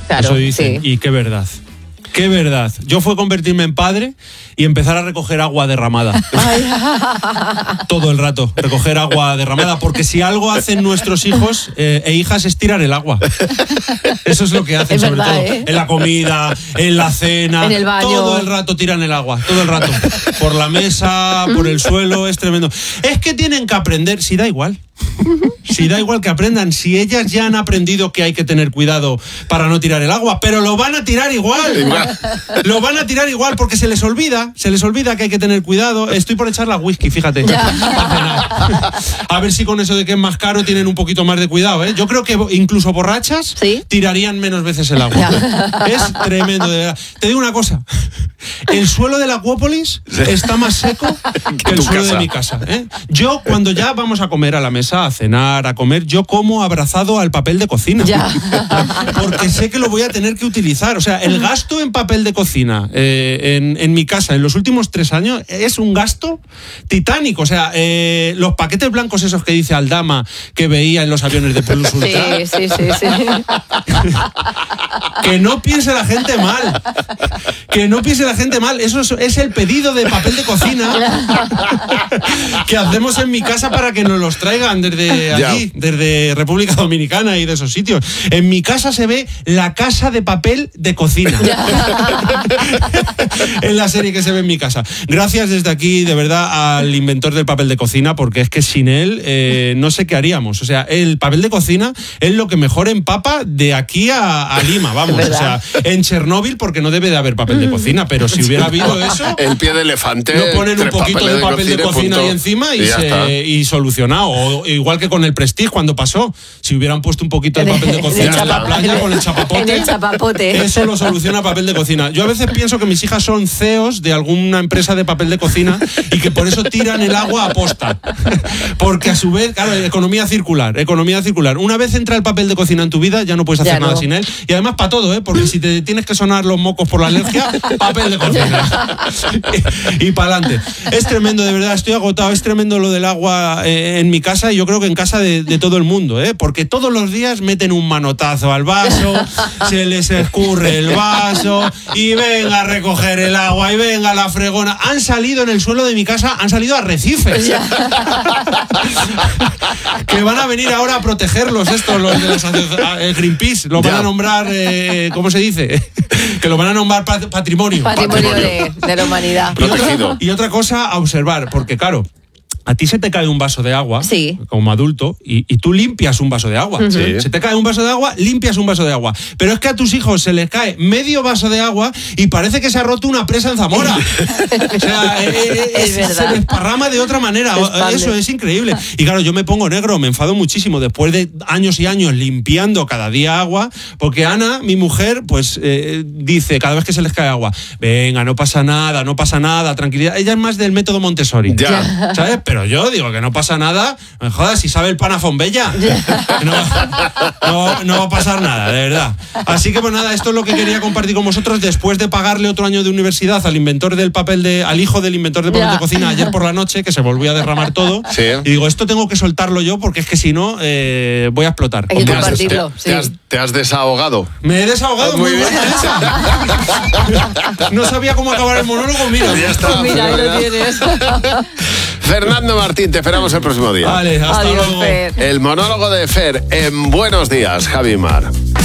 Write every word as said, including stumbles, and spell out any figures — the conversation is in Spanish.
Claro, eso dicen, sí. y qué verdad. Qué verdad. Yo fue convertirme en padre y empezar a recoger agua derramada. Todo el rato, recoger agua derramada, porque si algo hacen nuestros hijos eh, e hijas es tirar el agua. Eso es lo que hacen, es sobre verdad, todo. ¿eh? En la comida, en la cena, en el baño. todo el rato tiran el agua, todo el rato. Por la mesa, por el suelo, es tremendo. Es que tienen que aprender, si da igual. Si da igual que aprendan, si ellas ya han aprendido que hay que tener cuidado para no tirar el agua, pero lo van a tirar igual. Lo van a tirar igual porque se les olvida, se les olvida que hay que tener cuidado. Estoy por echar la whisky, fíjate. A ver si con eso de que es más caro tienen un poquito más de cuidado, ¿eh? Yo creo que incluso borrachas ¿Sí? tirarían menos veces el agua. Es tremendo, de verdad. Te digo una cosa, el suelo de la Acuópolis está más seco que el suelo de mi casa, ¿eh? Yo cuando ya vamos a comer a la mesa, a cenar, a comer, yo como abrazado al papel de cocina. Ya. Porque sé que lo voy a tener que utilizar. O sea, el gasto en papel de cocina eh, en, en mi casa en los últimos tres años es un gasto titánico. O sea, eh, los paquetes blancos esos que dice Aldama que veía en los aviones de Plus Ultra. Sí, sí, sí, sí. Que no piense la gente mal. Que no piense la gente mal. Eso es, es el pedido de papel de cocina que hacemos en mi casa para que nos los traigan desde allí, desde República Dominicana y de esos sitios. En mi casa se ve La Casa de Papel de Cocina. En la serie que se ve en mi casa. Gracias desde aquí, de verdad, al inventor del papel de cocina, porque es que sin él eh, no sé qué haríamos. O sea, el papel de cocina es lo que mejor empapa de aquí a, a Lima, vamos. O sea, en Chernóbil, porque no debe de haber papel de cocina, pero si hubiera habido eso... El pie de elefante. No ponen un poquito de papel de cocina ahí encima y, y, se, y solucionado. O igual que con el Prestige cuando pasó. Si hubieran puesto un poquito de papel de cocina en la playa con el chapapote, en el chapapote. Eso lo soluciona papel de cocina. Yo a veces pienso que mis hijas son C E Os de alguna empresa de papel de cocina y que por eso tiran el agua a posta. Porque a su vez, claro, economía circular, economía circular. Una vez entra el papel de cocina en tu vida, ya no puedes hacer ya nada no. sin él. Y además para todo, ¿eh? Porque si te tienes que sonar los mocos por la alergia, papel de cocina. y y para adelante. Es tremendo, de verdad, estoy agotado. Es tremendo lo del agua eh, en mi casa y yo creo que en casa de, de todo el mundo, ¿eh? Porque todos los días meten un manotazo al vaso, se les escurre el vaso y venga a recoger el agua y venga la fregona. Han salido en el suelo de mi casa, han salido arrecifes. Que van a venir ahora a protegerlos estos, los de la eh, Greenpeace. Lo van ya. a nombrar, eh, ¿cómo se dice? Que lo van a nombrar pat- patrimonio. Patrimonio, patrimonio. De, de la humanidad. Y otra, y otra cosa a observar, porque claro, a ti se te cae un vaso de agua, sí. como adulto, y, y tú limpias un vaso de agua. Uh-huh. Sí. Se te cae un vaso de agua, limpias un vaso de agua. Pero es que a tus hijos se les cae medio vaso de agua y parece que se ha roto una presa en Zamora. O sea, eh, eh, es es, se desparrama de otra manera. Eso es increíble. Y claro, yo me pongo negro, me enfado muchísimo después de años y años limpiando cada día agua, porque Ana, mi mujer, pues eh, dice cada vez que se les cae agua, venga, no pasa nada, no pasa nada, tranquilidad. Ella es más del método Montessori. Ya. ¿Sabes? Pero yo digo que no pasa nada, me jodas, si sabe el panafón bella, no, no, no va a pasar nada, de verdad. Así que pues nada, esto es lo que quería compartir con vosotros después de pagarle otro año de universidad al inventor del papel de, al hijo del inventor del papel yeah. de cocina ayer por la noche, que se volvió a derramar todo. Sí. Y digo, esto tengo que soltarlo yo porque es que si no eh, voy a explotar. Hay que ¿Te compartirlo. Has, te, sí. te, has, ¿Te has desahogado? Me he desahogado, muy, muy buena esa. No sabía cómo acabar el monólogo, mira. Ya está. Pues mira, ahí lo tienes. Fernando Martín, te esperamos el próximo día. Vale, hasta Adiós, luego. Fer. El monólogo de Fer en Buenos Días, Javi Mar.